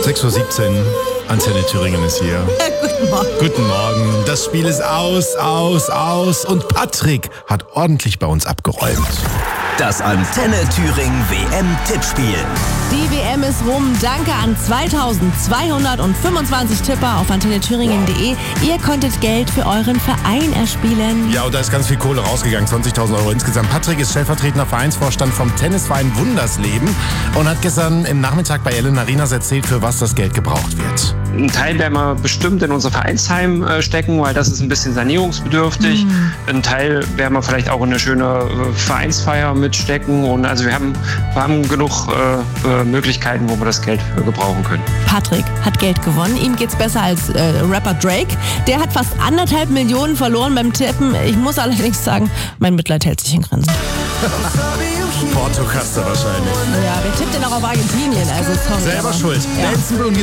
6:17 Uhr, Antenne Thüringen ist hier. Guten Morgen. Guten Morgen. Das Spiel ist aus. Und Patrick hat ordentlich bei uns abgeräumt. Das Antenne Thüringen WM-Tippspiel. Die WM ist rum. Danke an 2225 Tipper auf antennethüringen.de. Ihr konntet Geld für euren Verein erspielen. Ja, und da ist ganz viel Kohle rausgegangen, 20.000 Euro insgesamt. Patrick ist stellvertretender Vereinsvorstand vom Tennisverein Wundersleben und hat gestern im Nachmittag bei Ellen Arinas erzählt, für was das Geld gebraucht wird. Ein Teil werden wir bestimmt in unser Vereinsheim stecken, weil das ist ein bisschen sanierungsbedürftig. Ein Teil werden wir vielleicht auch in eine schöne Vereinsfeier mitstecken. Und also wir haben genug Möglichkeiten, wo wir das Geld für gebrauchen können. Patrick hat Geld gewonnen. Ihm geht's besser als Rapper Drake. Der hat fast 1,5 Millionen verloren beim Tippen. Ich muss allerdings sagen, mein Mitleid hält sich in Grenzen. Portokaster wahrscheinlich. Ja, wer tippt denn auch auf Argentinien? Also sorry. Selber aber- schuld. Ja. Dancing